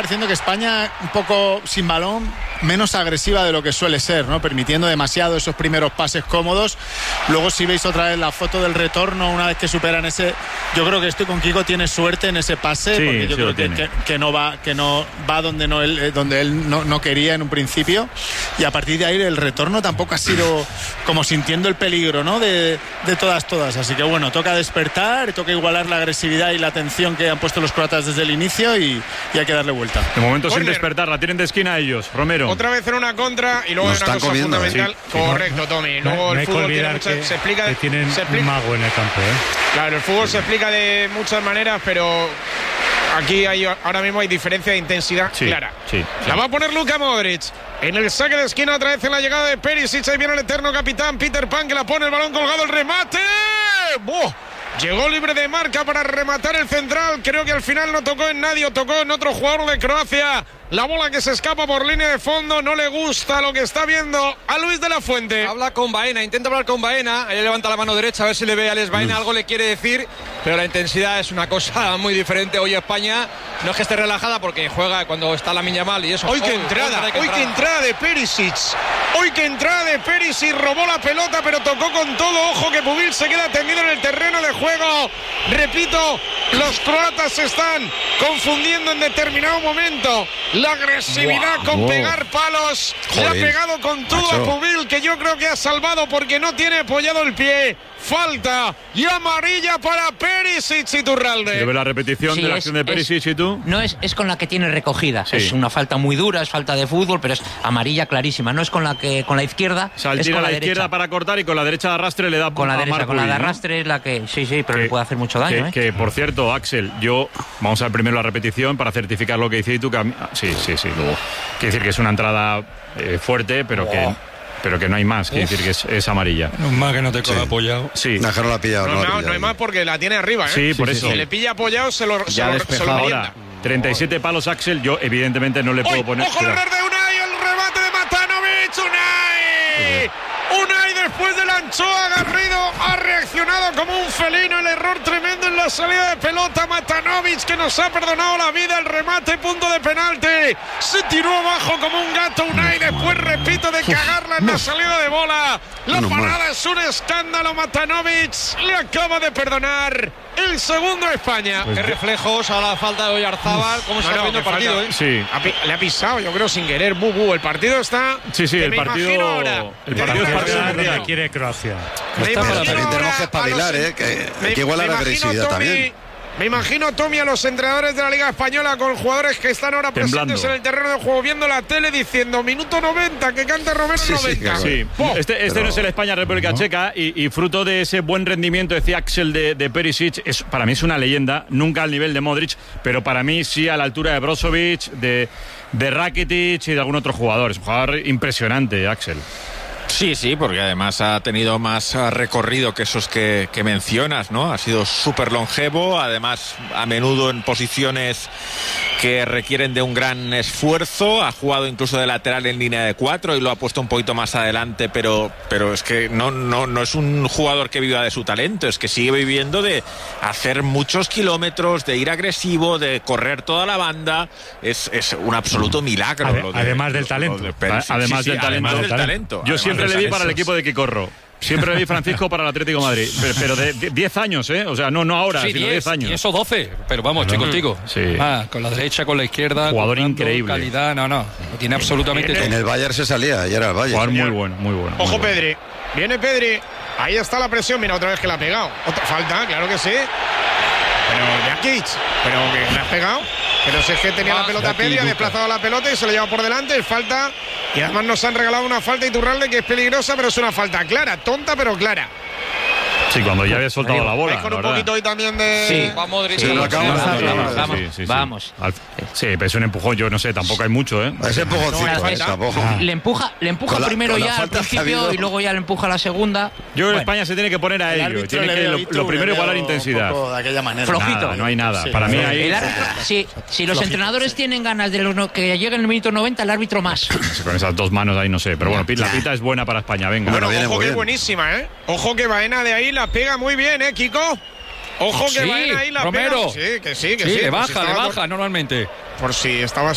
pareciendo que España, un poco sin balón, menos agresiva de lo que suele ser, ¿no? Permitiendo demasiado esos primeros pases cómodos. Luego, si veis otra vez la foto del retorno, una vez que superan ese, yo creo que estoy con Kiko, tiene suerte en ese pase, porque yo creo que no va donde él no quería en un principio, y a partir de ahí el retorno tampoco ha sido como sintiendo el peligro, ¿no? de todas. Así que bueno, toca despertar, toca igualar la agresividad y la atención que han puesto los croatas desde el inicio, y hay que darle vuelta. De momento sin despertar, la tienen de esquina ellos. Romero. Otra vez en una contra, y luego hay una cosa fundamental. Sí. Correcto, Tommy. Luego el fútbol se explica. Tienen un mago en el campo, Claro, el fútbol se explica de muchas maneras, pero aquí ahora mismo hay diferencia de intensidad clara. La va a poner Luka Modric. En el saque de esquina, otra vez en la llegada de Perisic. Ahí viene el eterno capitán Peter Pan, que la pone, el balón colgado, el remate. ¡Buah! Llegó libre de marca para rematar el central. Creo que al final no tocó en nadie, o tocó en otro jugador de Croacia. La bola que se escapa por línea de fondo. No le gusta lo que está viendo a Luis de la Fuente. Habla con Baena, intenta hablar con Baena. Ella levanta la mano derecha a ver si le ve a Alex Baena. Algo le quiere decir, pero la intensidad es una cosa muy diferente. Hoy España no es que esté relajada, porque juega cuando está Lamine Yamal y eso. Hoy qué entrada de Perisic. Hoy qué entrada de Perisic. Robó la pelota, pero tocó con todo. Ojo que Pubil se queda tendido en el terreno de juego. Repito, los croatas se están confundiendo en determinado momento. La agresividad con pegar palos. Le ha pegado con todo a Pubil, que yo creo que ha salvado porque no tiene apoyado el pie. Falta y amarilla para Perisic, Iturralde. ¿Ve la repetición de la acción de Perisic y tú? No es con la que tiene recogida. Es una falta muy dura, es falta de fútbol, pero es amarilla clarísima. No es con la izquierda. O sea, él tira a la izquierda para cortar, y con la derecha de arrastre le da con la derecha, con la de Markovic, arrastre es la que pero le puede hacer mucho daño. Que por cierto, Axel, vamos a ver primero la repetición para certificar lo que dices tú. Sí. Luego, quiere decir que es una entrada fuerte, pero que no hay más. Quiere decir que es amarilla. No más que no te queda apoyado. Sí. No la ha pillado. No hay más porque la tiene arriba. Sí, por eso. Si le pilla apoyado, se lo ahora, 37 palos, Axel. Yo evidentemente no le puedo poner. ¡Ojo el error de Unai! ¡El remate de Matanovic! Unai después de la anchoa, Garrido ha reaccionado como un felino. El error tremendo en la salida de pelota. Matanovic, que nos ha perdonado la vida. El remate, punto de penalti. Se tiró abajo como un gato Unai. Después, repito, de cagarla en la salida de bola. La parada es un escándalo. Matanovic le acaba de perdonar el segundo a España. Qué reflejos a la falta de Oyarzábal. ¿Cómo está viendo el partido? Sí. Le ha pisado, yo creo, sin querer. El partido está. Sí, el partido. El partido es que quiere Croacia. También tenemos que espabilar, que igualar la agresividad también. Me imagino, Tommy, a los entrenadores de la Liga Española con jugadores que están ahora presentes en el terreno de juego, viendo la tele, diciendo minuto 90, que cante Romero 90. Sí. Este no es el España-República Checa, y fruto de ese buen rendimiento, decía Axel, de Perisic, para mí es una leyenda, nunca al nivel de Modric, pero para mí sí a la altura de Brozovic, de Rakitic y de algún otro jugador. Es un jugador impresionante, Axel. Sí, porque además ha tenido más recorrido que esos que mencionas, ¿no? Ha sido súper longevo, además a menudo en posiciones que requieren de un gran esfuerzo. Ha jugado incluso de lateral en línea de 4 y lo ha puesto un poquito más adelante, pero es que no es un jugador que viva de su talento, es que sigue viviendo de hacer muchos kilómetros, de ir agresivo, de correr toda la banda. Es un absoluto milagro. Además del talento. Además del talento. Yo siempre le di para el equipo de Quicorro. Siempre le di Francisco para el Atlético de Madrid. Pero de 10 años, ¿eh? O sea, no ahora, sino 10 años. Y eso 12. Pero vamos, estoy contigo. Sí. Con la derecha, con la izquierda. Jugador increíble. Calidad, no tiene absolutamente todo. En el Bayern se salía, y era el Bayern. Jugador muy bueno. Ojo, Pedri. Viene Pedri. Ahí está la presión. Mira, otra vez que la ha pegado. Otra falta, claro que sí. Pero Jakic. Pero que la has pegado. Pero si es que tenía la pelota Pedri, ha desplazado la pelota y se lo lleva por delante. Es falta. Y además nos han regalado una falta Iturralde que es peligrosa, pero es una falta clara. Tonta, pero clara. Sí, cuando ya había soltado la bola. Con un poquito hoy también de. Sí, vamos. Sí, pero es un empujón, yo no sé, tampoco hay mucho, ¿eh? Ese empujoncito, tampoco. Le empuja primero ya al principio y luego ya le empuja la segunda. Yo creo que España se tiene que poner a ello. Tiene que lo primero igualar intensidad. De aquella manera. Flojito. No hay nada. Para mí ahí. Si los entrenadores tienen ganas de que llegue en el minuto 90, el árbitro más. Con esas dos manos ahí no sé. Pero bueno, la pita es buena para España, venga. Bueno, ojo que es buenísima, ¿eh? Ojo que Baena de ahí la pega muy bien, Kiko. Ojo que Baena ahí la Romero. pega. Sí, que sí. Le baja normalmente. Por si estaba